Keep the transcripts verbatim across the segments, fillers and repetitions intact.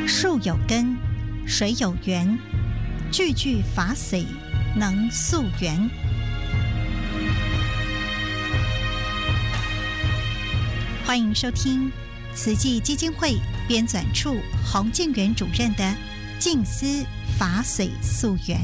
树有根，水有源，句句法髓能溯源。欢迎收听慈济基金会编纂处洪敬元主任的《静思法髓溯源》。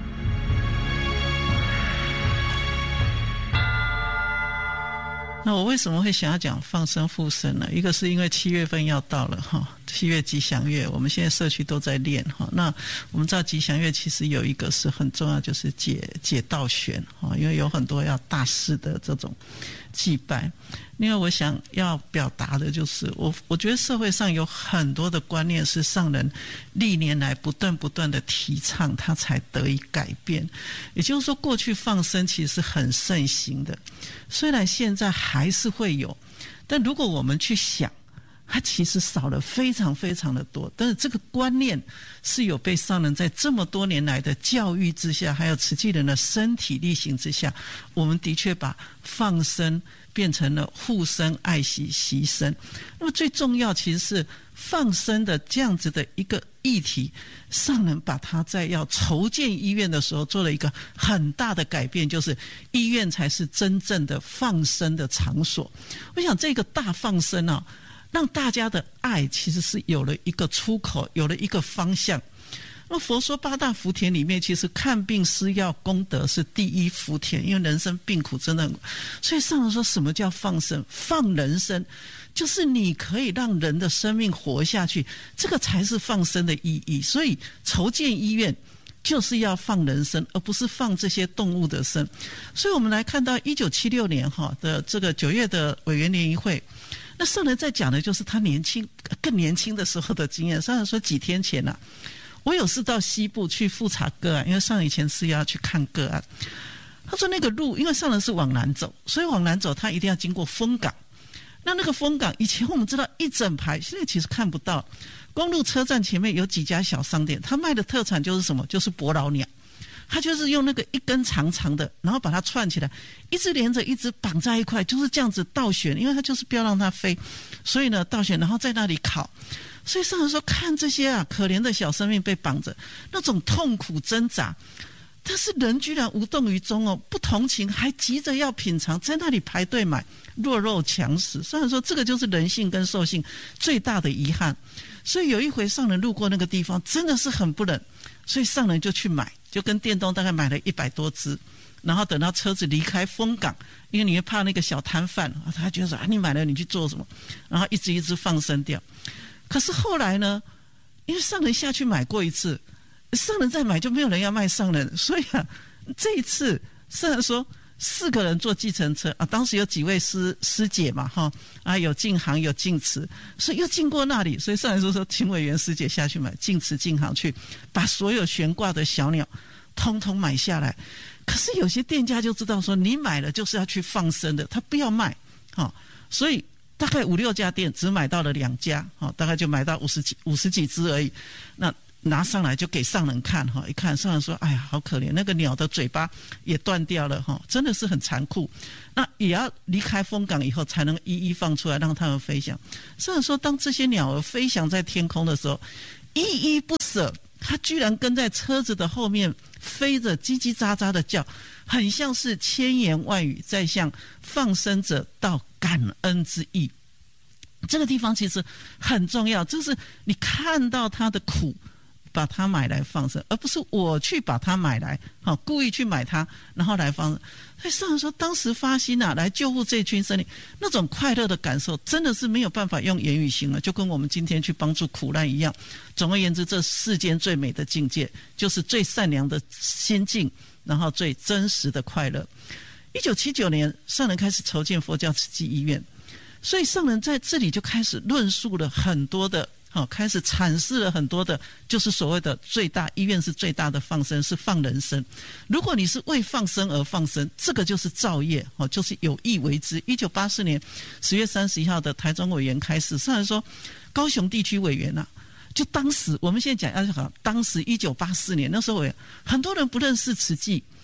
那我为什么会想要讲放生复生呢？一个是因为七月份要到了哈，七月吉祥月，我们现在社区都在练哈。那我们知道吉祥月其实有一个是很重要，就是解解道玄哈，因为有很多要大事的这种祭拜。另外我想要表达的就是我我觉得社会上有很多的观念是上人历年来不断不断的提倡，它才得以改变。也就是说过去放生其实是很盛行的，虽然现在还是会有，但如果我们去想，它其实少了非常非常的多。但是这个观念是有被上人在这么多年来的教育之下，还有慈济人的身体力行之下，我们的确把放生变成了护生、爱惜、惜生。那么最重要其实是放生的这样子的一个议题，上人把它在要筹建医院的时候做了一个很大的改变，就是医院才是真正的放生的场所。我想这个大放生啊，让大家的爱其实是有了一个出口，有了一个方向。那佛说八大福田里面，其实看病施药功德是第一福田，因为人生病苦真的很，所以上人说什么叫放生？放人生，就是你可以让人的生命活下去，这个才是放生的意义。所以筹建医院就是要放人生，而不是放这些动物的生。所以我们来看到一九七六年哈的这个九月的委员联谊会，那上人在讲的就是他年轻更年轻的时候的经验。上人说几天前啊，我有事到西部去复查个案，因为上人以前是要去看个案。他说那个路，因为上人是往南走，所以往南走他一定要经过丰港。那那个丰港以前我们知道一整排，现在其实看不到。公路车站前面有几家小商店，他卖的特产就是什么？就是伯劳鸟。他就是用那个一根长长的，然后把它串起来，一直连着一直绑在一块，就是这样子倒悬，因为他就是不要让它飞，所以呢倒悬，然后在那里烤。所以上人说看这些啊可怜的小生命被绑着，那种痛苦挣扎，但是人居然无动于衷哦，不同情，还急着要品尝，在那里排队买，弱肉强食。上人说这个就是人性跟兽性最大的遗憾。所以有一回上人路过那个地方，真的是很不忍，所以上人就去买，就跟店东大概买了一百多只，然后等到车子离开丰港，因为你会怕那个小摊贩，他觉得说啊你买了你去做什么，然后一只一只放生掉。可是后来呢，因为上人下去买过一次，上人再买就没有人要卖上人，所以啊这一次上人说四个人坐计程车啊，当时有几位师师姐嘛哈啊，有净行有净慈，所以又经过那里，所以上来说说请委员师姐下去买，净慈净行去把所有悬挂的小鸟通通买下来。可是有些店家就知道说你买了就是要去放生的，他不要卖哈，所以大概五六家店只买到了两家哈，大概就买到五十几五十几只而已。那拿上来就给上人看哈，一看上人说哎呀好可怜，那个鸟的嘴巴也断掉了哈，真的是很残酷。那也要离开丰港以后才能一一放出来让它们飞翔。上人说当这些鸟儿飞翔在天空的时候，依依不舍，它居然跟在车子的后面飞着，叽叽喳喳的叫，很像是千言万语在向放生者道感恩之意。这个地方其实很重要，就是你看到它的苦，把它买来放生，而不是我去把它买来，好故意去买它，然后来放生。所以上人说，当时发心啊，来救护这群生灵，那种快乐的感受，真的是没有办法用言语形容，就跟我们今天去帮助苦难一样。总而言之，这世间最美的境界，就是最善良的心境，然后最真实的快乐。一九七九年，上人开始筹建佛教慈济医院，所以上人在这里就开始论述了很多的。好，开始阐释了很多的，就是所谓的最大医院是最大的放生，是放人生。如果你是为放生而放生，这个就是造业，哦，就是有意为之。一九八四年十月三十一号的台中委员开始，上来说高雄地区委员啊，就当时我们现在讲要讲当时一九八四年那时候委员，很多人不认识慈济。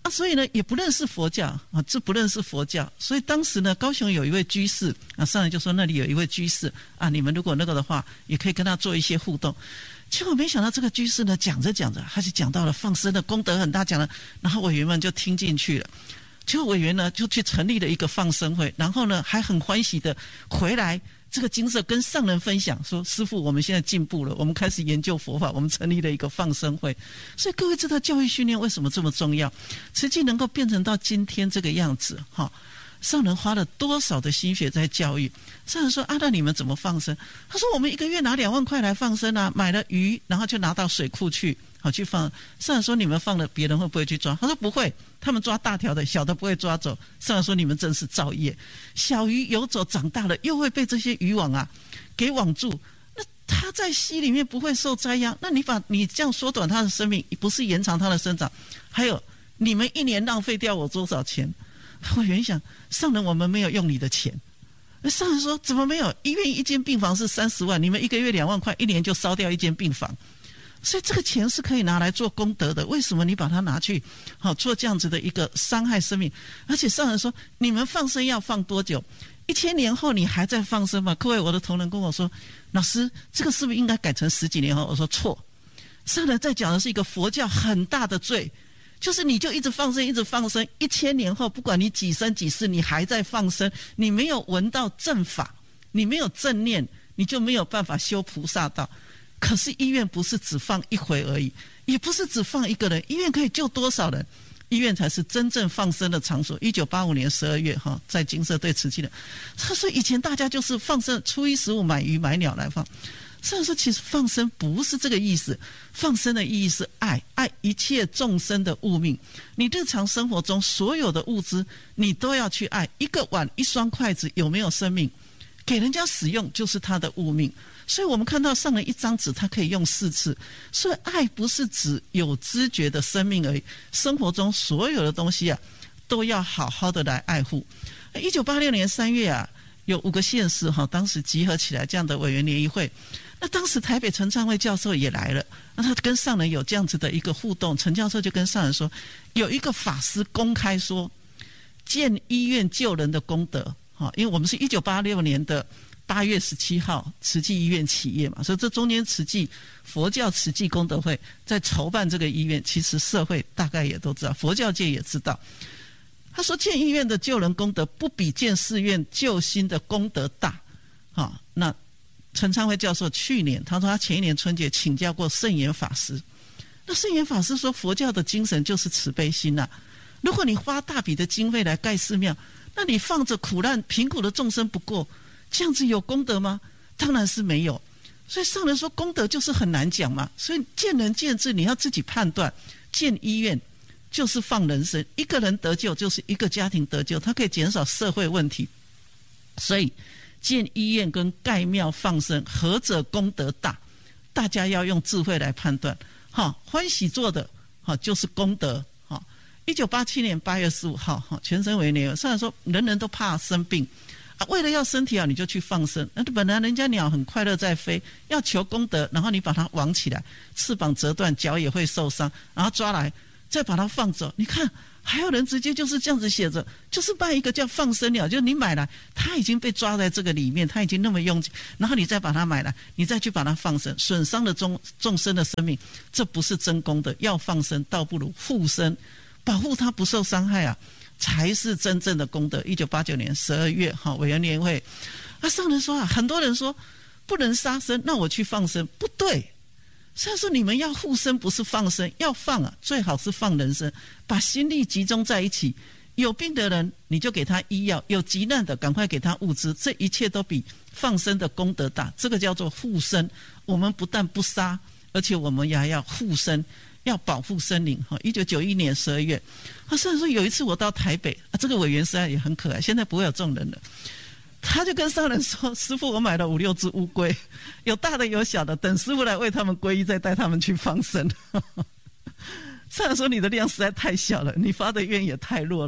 啊，所以呢也不认识佛教啊，这不认识佛教，所以当时呢高雄有一位居士啊，上人就说那里有一位居士啊，你们如果那个的话，也可以跟他做一些互动。结果没想到这个居士呢讲着讲着，他就讲到了放生的功德很大，讲了，然后委员们就听进去了。结果委员呢就去成立了一个放生会，然后呢还很欢喜的回来这个精舍跟上人分享说，师父我们现在进步了，我们开始研究佛法，我们成立了一个放生会。所以各位知道教育训练为什么这么重要，慈济能够变成到今天这个样子哈，上人花了多少的心血在教育。上人说啊，那你们怎么放生？他说我们一个月拿两万块来放生啊，买了鱼然后就拿到水库去好去放。上人说你们放了别人会不会去抓？他说不会，他们抓大条的，小的不会抓走。上人说你们真是造业，小鱼游走长大了又会被这些渔网啊给网住，那它在溪里面不会受灾殃，那你把你这样缩短它的生命，不是延长它的生长？还有你们一年浪费掉我多少钱？我原想上人我们没有用你的钱，上人说怎么没有？医院一间病房是三十万，你们一个月两万块，一年就烧掉一间病房。所以这个钱是可以拿来做功德的，为什么你把它拿去好做这样子的一个伤害生命？而且上人说你们放生要放多久？一千年后你还在放生吗？各位我的同仁跟我说，老师这个是不是应该改成十几年后？我说错，上人在讲的是一个佛教很大的罪，就是你就一直放生一直放生，一千年后不管你几生几世你还在放生，你没有闻到正法，你没有正念，你就没有办法修菩萨道。可是医院不是只放一回而已，也不是只放一个人，医院可以救多少人？医院才是真正放生的场所。一九八五年十二月哈，在金舍对慈济的，他说以前大家就是放生初一十五买鱼买鸟来放，所以说其实放生不是这个意思，放生的意义是爱，爱一切众生的物命。你日常生活中所有的物资你都要去爱，一个碗一双筷子有没有生命？给人家使用就是他的物命。所以我们看到上人一张纸他可以用四次，所以爱不是指有知觉的生命而已，生活中所有的东西啊都要好好的来爱护。一九八六年三月啊，有五个县市哈，当时集合起来这样的委员联谊会，那当时台北陈昌慧教授也来了，那他跟上人有这样子的一个互动，陈教授就跟上人说，有一个法师公开说建医院救人的功德，因为我们是一九八六年的八月十七号慈济医院起业嘛，所以这中间慈济佛教慈济功德会在筹办这个医院，其实社会大概也都知道，佛教界也知道。他说建医院的救人功德不比建寺院救心的功德大。好，那陈昌辉教授去年他说他前一年春节请教过圣严法师，那圣严法师说佛教的精神就是慈悲心啊，如果你花大笔的经费来盖寺庙，那你放着苦难贫苦的众生不过，这样子有功德吗？当然是没有。所以上人说功德就是很难讲嘛，所以见仁见智，你要自己判断。建医院就是放人生，一个人得救就是一个家庭得救，它可以减少社会问题。所以建医院跟盖庙放生何者功德大，大家要用智慧来判断。好，欢喜做的好就是功德。好，一九八七年八月十五号，全省委员联合上人说人人都怕生病啊，为了要身体好，你就去放生。那本来人家鸟很快乐在飞，要求功德，然后你把它网起来，翅膀折断，脚也会受伤，然后抓来再把它放走。你看还有人直接就是这样子写着，就是卖一个叫放生鸟，就是你买来它已经被抓在这个里面，它已经那么拥挤，然后你再把它买来，你再去把它放生，损伤了众众生的生命，这不是真功德。要放生倒不如护生，保护它不受伤害啊，才是真正的功德。一九八九年十二月哈，委员联会啊，上人说啊，很多人说不能杀生，那我去放生，不对。所以说你们要护生不是放生，要放啊，最好是放人生，把心力集中在一起。有病的人你就给他医药，有急难的赶快给他物资，这一切都比放生的功德大。这个叫做护生。我们不但不杀，而且我们也还要护生，要保护生灵。一九九一年十二月，他甚至说有一次我到台北啊，这个委员实在也很可爱，现在不会有这种人了。他就跟上人说，师父我买了五六只乌龟，有大的有小的，等师父来为他们皈依再带他们去放生。上人说你的量实在太小了，你发的愿也太弱了。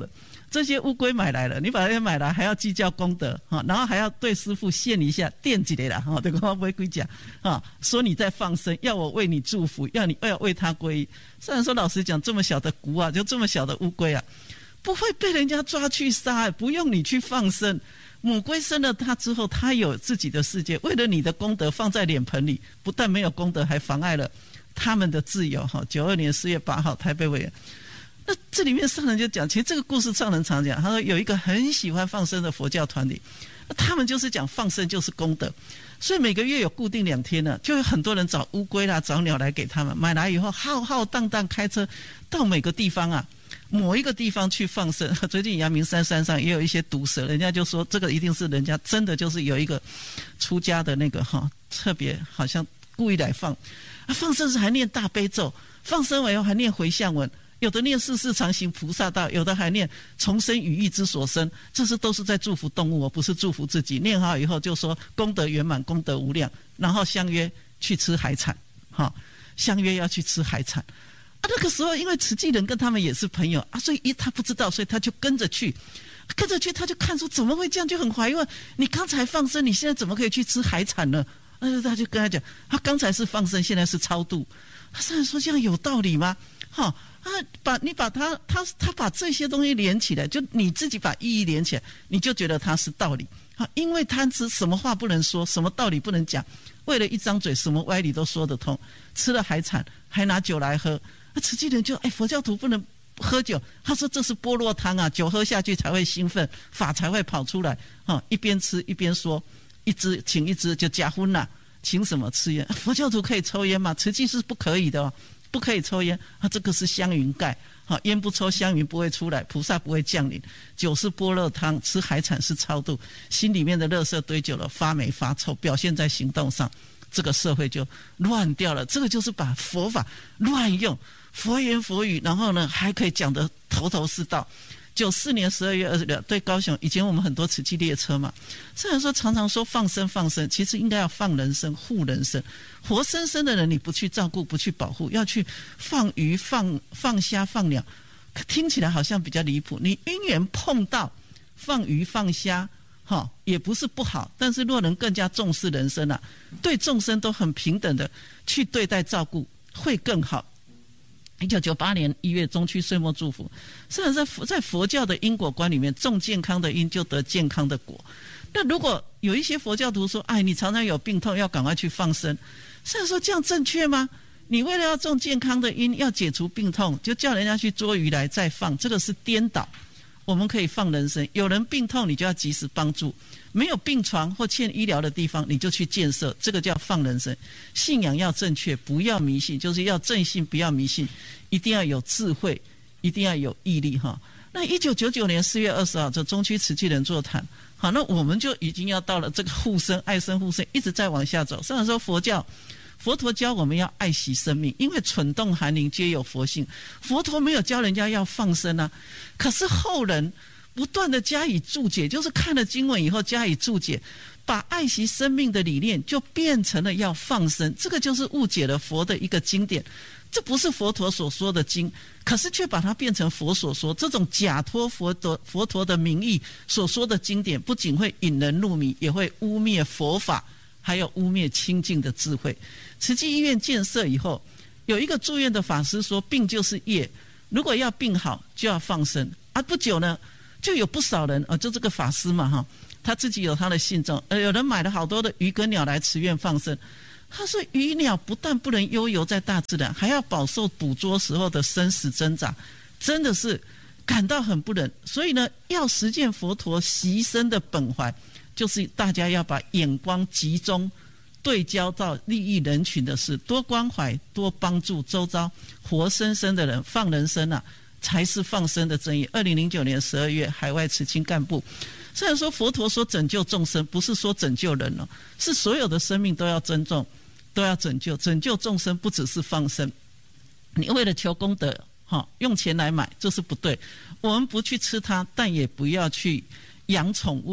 这些乌龟买来了，你把它买来还要计较功德哈，然后还要对师父献一下，惦记的啦哈，对我不会归讲啊，说你在放生，要我为你祝福，要你要为他皈依。虽然说老实讲，这么小的蛊啊，就这么小的乌龟啊，不会被人家抓去杀，不用你去放生。母龟生了它之后，它有自己的世界，为了你的功德放在脸盆里，不但没有功德，还妨碍了他们的自由哈。九二年四月八号，台北委员。那这里面上人就讲，其实这个故事上人常讲，他说有一个很喜欢放生的佛教团体，他们就是讲放生就是功德，所以每个月有固定两天呢，就有很多人找乌龟啦、找鸟来给他们，买来以后浩浩荡荡开车到每个地方啊，某一个地方去放生。最近阳明山山上也有一些毒蛇，人家就说这个一定是人家真的就是有一个出家的那个哈，特别好像故意来放啊，放生时还念大悲咒，放生完以后还念回向文。有的念世世常行菩萨道，有的还念重生语意之所生，这是都是在祝福动物，我不是祝福自己。念好以后就说功德圆满，功德无量，然后相约去吃海产，哈，相约要去吃海产。啊，那个时候因为慈济人跟他们也是朋友啊，所以一他不知道，所以他就跟着去，跟着去他就看出怎么会这样，就很怀疑问：你刚才放生，你现在怎么可以去吃海产呢？啊，他就跟他讲，他刚才是放生，现在是超度。他虽然说这样有道理吗？哈。他把你把他他他把这些东西连起来，就你自己把意义连起来，你就觉得它是道理啊。因为贪吃，什么话不能说，什么道理不能讲，为了一张嘴，什么歪理都说得通。吃了海产，还拿酒来喝，那慈济人就哎，佛教徒不能喝酒，他说这是般若汤啊，酒喝下去才会兴奋，法才会跑出来啊。一边吃一边说，一支请一支就加荤了，请什么吃烟？佛教徒可以抽烟吗？慈济是不可以的哦。不可以抽烟啊，这个是香云盖，好，烟不抽香云不会出来，菩萨不会降临。酒是般若汤，吃海产是超度，心里面的垃圾堆久了发霉发臭，表现在行动上，这个社会就乱掉了。这个就是把佛法乱用，佛言佛语，然后呢还可以讲得头头是道。九四年十二月二十六，对高雄，以前我们很多慈济列车嘛，虽然说常常说放生放生，其实应该要放人生护人生，活生生的人你不去照顾不去保护，要去放鱼放放虾放鸟，听起来好像比较离谱。你因缘碰到放鱼放虾，哈，也不是不好，但是若能更加重视人生啊，对众生都很平等的去对待照顾，会更好。一九九八年一月中区岁末祝福，虽然在在佛教的因果观里面，种健康的因就得健康的果。那如果有一些佛教徒说，哎，你常常有病痛，要赶快去放生，虽然说这样正确吗？你为了要种健康的因，要解除病痛，就叫人家去捉鱼来再放，这个是颠倒。我们可以放人生，有人病痛你就要及时帮助，没有病床或欠医疗的地方你就去建设，这个叫放人生。信仰要正确，不要迷信，就是要正信不要迷信，一定要有智慧，一定要有毅力哈。那一九九九年四月二十号，这中区慈济人座谈，好，那我们就已经要到了这个护生爱生护生，一直在往下走。虽然说佛教佛陀教我们要爱惜生命，因为蠢动寒灵皆有佛性。佛陀没有教人家要放生啊，可是后人不断的加以注解，就是看了经文以后加以注解，把爱惜生命的理念就变成了要放生，这个就是误解了佛的一个经典。这不是佛陀所说的经，可是却把它变成佛所说，这种假托佛陀佛陀的名义所说的经典，不仅会引人入迷，也会污蔑佛法，还有污蔑清净的智慧。慈济医院建设以后，有一个住院的法师说，病就是业，如果要病好就要放生啊。不久呢，就有不少人啊，就这个法师嘛哈，他自己有他的信众，呃，有人买了好多的鱼跟鸟来慈院放生。他说鱼鸟不但不能悠游在大自然，还要饱受捕捉时候的生死挣扎，真的是感到很不忍。所以呢，要实践佛陀习生的本怀，就是大家要把眼光集中对焦到利益人群的事，多关怀多帮助周遭活生生的人，放人生啊，才是放生的真义。二零零九年十二月，海外慈青干部，虽然说佛陀说拯救众生，不是说拯救人哦，是所有的生命都要尊重，都要拯救。拯救众生不只是放生，你为了求功德，哈，用钱来买，这是不对。我们不去吃它，但也不要去养宠物，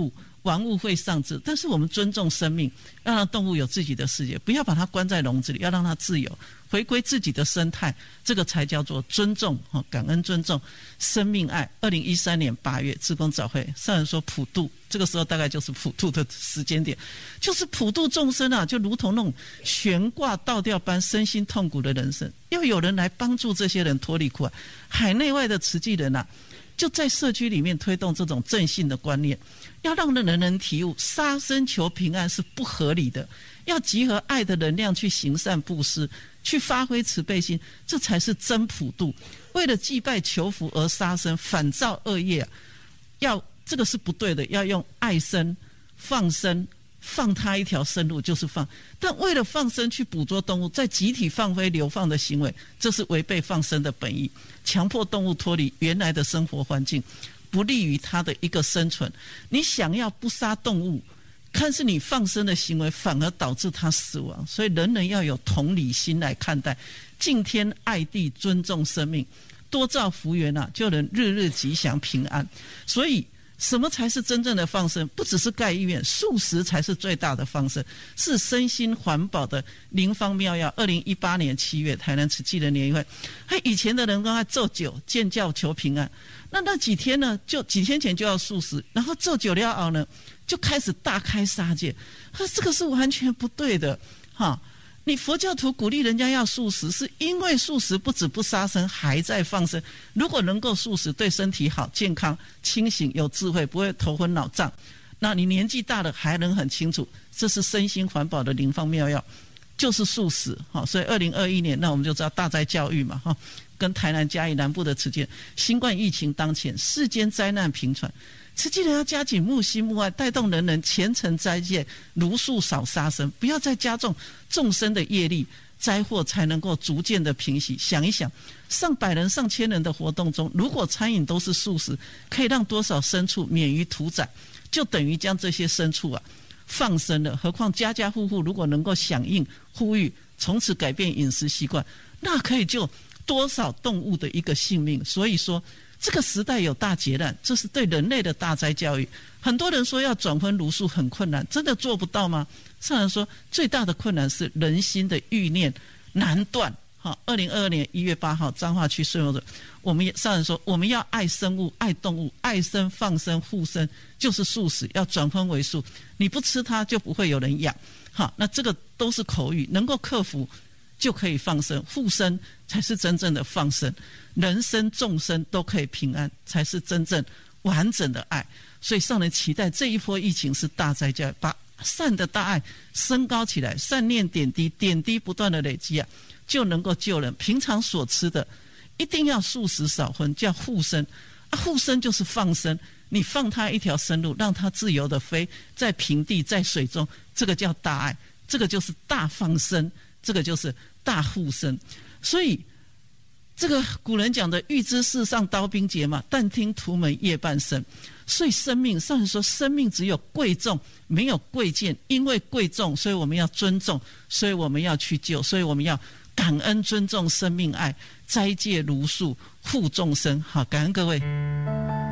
万物会上志，但是我们尊重生命，要让动物有自己的世界，不要把它关在笼子里，要让它自由，回归自己的生态，这个才叫做尊重、感恩、尊重生命爱。二零一三年八月志工早会，上人说普渡，这个时候大概就是普渡的时间点，就是普渡众生啊，就如同那种悬挂倒吊般身心痛苦的人生，要有人来帮助这些人脱离苦海。海内外的慈济人啊，就在社区里面推动这种正信的观念，要让人人体悟杀生求平安是不合理的，要集合爱的能量去行善布施，去发挥慈悲心，这才是真普渡。为了祭拜求福而杀生，反造恶业啊，要这个是不对的，要用爱生放生，放他一条生路就是放，但为了放生去捕捉动物，在集体放飞流放的行为，这是违背放生的本意，强迫动物脱离原来的生活环境，不利于它的一个生存。你想要不杀动物，看是你放生的行为反而导致它死亡，所以人人要有同理心来看待，敬天爱地，尊重生命，多造福缘啊，就能日日吉祥平安。所以什么才是真正的放生？不只是盖医院，素食才是最大的放生，是身心环保的灵方妙药。二零一八年七月，台南慈济人联谊会，他以前的人跟他咒酒建教求平安，那那几天呢，就几天前就要素食，然后咒酒了后呢，就开始大开杀戒，他这个是完全不对的哈。你佛教徒鼓励人家要素食，是因为素食不止不杀生，还在放生。如果能够素食，对身体好、健康、清醒、有智慧，不会头昏脑胀。那你年纪大了还能很清楚，这是身心环保的灵方妙药，就是素食。好，所以二零二一年，那我们就知道大灾教育嘛，哈，跟台南嘉义南部的慈济，新冠疫情当前，世间灾难频传。慈济人要加紧木心木爱，带动人人虔诚斋戒，如数少杀生，不要再加重众生的业力，灾祸才能够逐渐的平息。想一想，上百人、上千人的活动中，如果餐饮都是素食，可以让多少牲畜免于屠宰，就等于将这些牲畜啊放生了。何况家家户户如果能够响应呼吁，从此改变饮食习惯，那可以救多少动物的一个性命。所以说这个时代有大劫难，这是对人类的大灾教育。很多人说要转荤茹素很困难，真的做不到吗？上人说最大的困难是人心的欲念难断。好，二零二二年一月八号，彰化区顺流的，我们上人说我们要爱生物、爱动物、爱生放生护生，就是素食，要转荤为素，你不吃它就不会有人养。好，那这个都是口语，能够克服就可以放生，护生才是真正的放生，人生众生都可以平安，才是真正完整的爱。所以上人期待这一波疫情是大灾教育，把善的大爱升高起来，善念点滴点滴不断的累积啊，就能够救人。平常所吃的一定要素食少荤，叫护生啊，护生就是放生，你放它一条生路，让它自由的飞，在平地在水中，这个叫大爱，这个就是大放生，这个就是大护生。所以这个古人讲的欲知世上刀兵劫嘛，但听屠门夜半声。所以生命，上人说生命只有贵重没有贵贱，因为贵重所以我们要尊重，所以我们要去救，所以我们要感恩尊重生命爱，斋戒如数护众生。好，感恩各位。